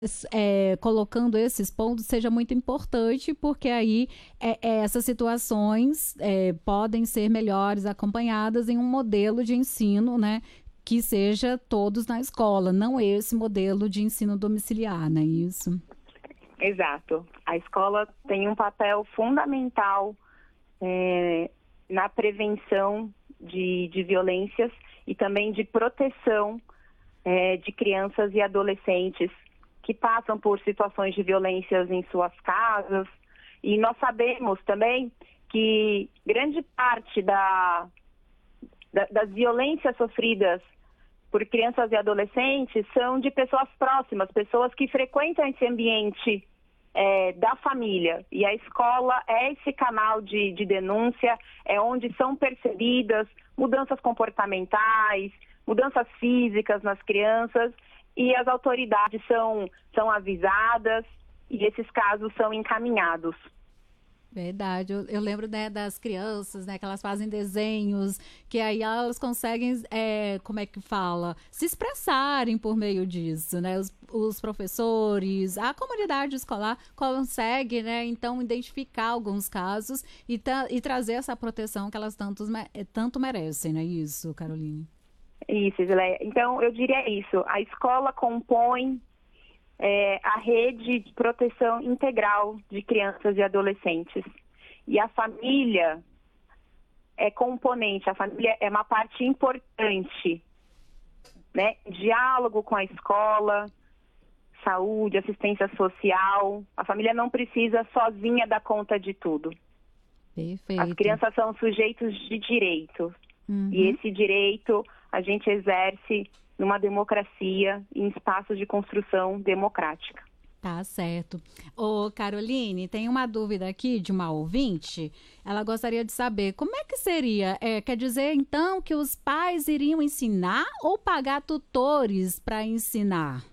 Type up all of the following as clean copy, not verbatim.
colocando esses pontos seja muito importante, porque aí essas situações podem ser melhores acompanhadas em um modelo de ensino, né, que seja todos na escola, não esse modelo de ensino domiciliar, não é isso? Exato. A escola tem um papel fundamental na prevenção de violências e também de proteção de crianças e adolescentes que passam por situações de violências em suas casas. E nós sabemos também que grande parte das violências sofridas por crianças e adolescentes são de pessoas próximas, pessoas que frequentam esse ambiente da família. E a escola é esse canal de denúncia, é onde são percebidas mudanças comportamentais, mudanças físicas nas crianças, e as autoridades são avisadas e esses casos são encaminhados. Verdade, eu lembro, né, das crianças, né, que elas fazem desenhos, que aí elas conseguem, como é que fala, se expressarem por meio disso, né, os professores, a comunidade escolar consegue, né, então identificar alguns casos e trazer essa proteção que elas tanto merecem, não é isso, Caroline? Isso, Isileia. Então, eu diria isso, a escola compõe a rede de proteção integral de crianças e adolescentes. E a família é componente, a família é uma parte importante, né? Diálogo com a escola, saúde, assistência social. A família não precisa sozinha dar conta de tudo. Perfeito. As crianças são sujeitos de direito. Uhum. E esse direito a gente exerce numa democracia, em espaços de construção democrática. Tá certo. Ô, Caroline, tem uma dúvida aqui de uma ouvinte. Ela gostaria de saber como é que seria. Quer dizer, então, que os pais iriam ensinar ou pagar tutores para ensinar?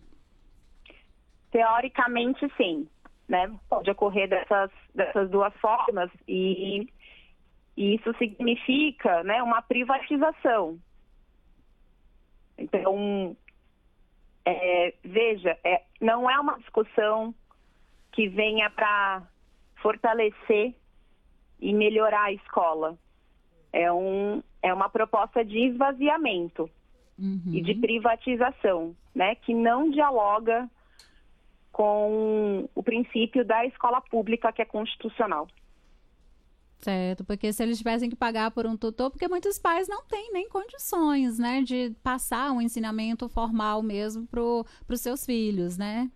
Teoricamente, sim, né? Pode ocorrer dessas duas formas e isso significa, né, uma privatização. Então, veja, não é uma discussão que venha para fortalecer e melhorar a escola. É uma proposta de esvaziamento e de privatização, né, que não dialoga com o princípio da escola pública, que é constitucional. Certo, porque se eles tivessem que pagar por um tutor, porque muitos pais não têm nem condições, né, de passar um ensinamento formal mesmo para os seus filhos, né?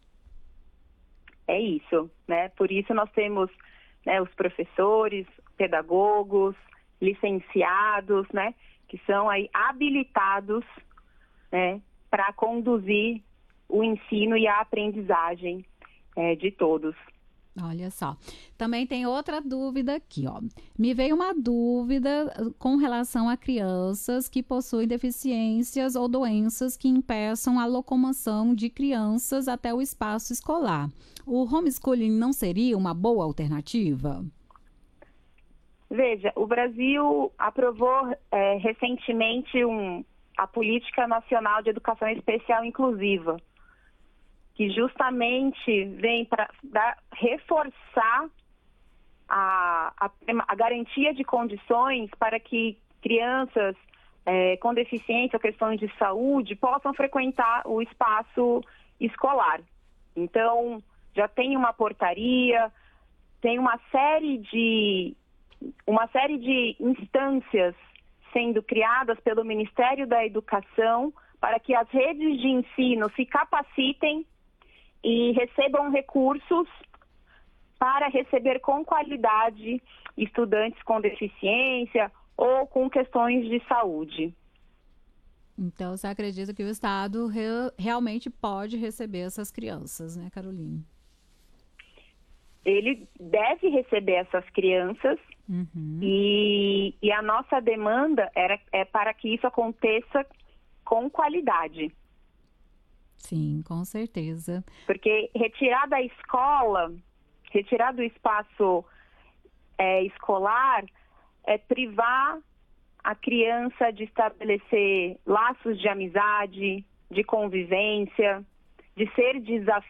É isso, né? Por isso nós temos, né, os professores, pedagogos, licenciados, né, que são aí habilitados, né, para conduzir o ensino e a aprendizagem de todos. Olha só, também tem outra dúvida aqui, ó. Me veio uma dúvida com relação a crianças que possuem deficiências ou doenças que impeçam a locomoção de crianças até o espaço escolar. O homeschooling não seria uma boa alternativa? Veja, o Brasil aprovou recentemente a Política Nacional de Educação Especial Inclusiva, que justamente vem para reforçar a garantia de condições para que crianças com deficiência ou questões de saúde possam frequentar o espaço escolar. Então, já tem uma portaria, tem uma série de instâncias sendo criadas pelo Ministério da Educação para que as redes de ensino se capacitem e recebam recursos para receber com qualidade estudantes com deficiência ou com questões de saúde. Então, você acredita que o Estado realmente pode receber essas crianças, né, Caroline? Ele deve receber essas crianças e a nossa demanda é para que isso aconteça com qualidade. Sim, com certeza. Porque retirar da escola, retirar do espaço escolar, é privar a criança de estabelecer laços de amizade, de convivência, de ser desafiada